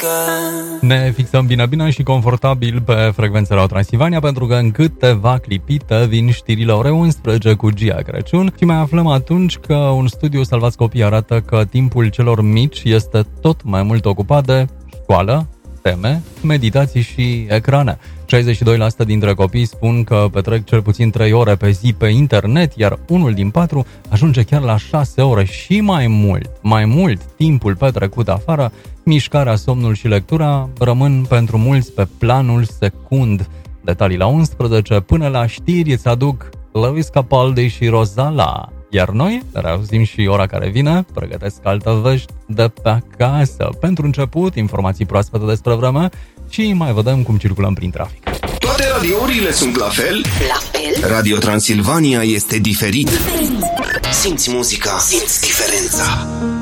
Ne fixăm bine și confortabil pe frecvența Radio Transilvania, pentru că în câteva clipite vin știrile ore 11 cu Gia Crăciun și mai aflăm atunci că un studiu Salvați Copii arată că timpul celor mici este tot mai mult ocupat de școală, teme, meditații și ecrane. 62% dintre copii spun că petrec cel puțin 3 ore pe zi pe internet, iar unul din 4 ajunge chiar la 6 ore și mai mult. Mai mult, timpul petrecut afară, mișcarea, somnul și lectura rămân pentru mulți pe planul secund. Detalii la 11, până la știri îți aduc Lewis Capaldi și Rozala. Iar noi ne reauzim și ora care vine, pregătesc alte vești de pe acasă. Pentru început, informații proaspete despre vreme și mai vedem cum circulăm prin trafic. Toate radiourile sunt la fel? La fel? Radio Transilvania este diferit. Simți muzica, simți diferența.